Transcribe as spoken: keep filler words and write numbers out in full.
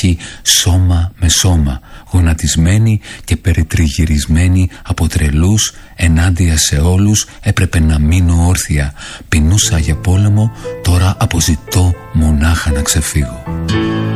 ψυχή σώμα με σώμα, γονατισμένη και περιτριγυρισμένη από τρελούς, ενάντια σε όλους έπρεπε να μείνω όρθια. Πεινούσα για πόλεμο, τώρα αποζητώ μονάχα να ξεφύγω.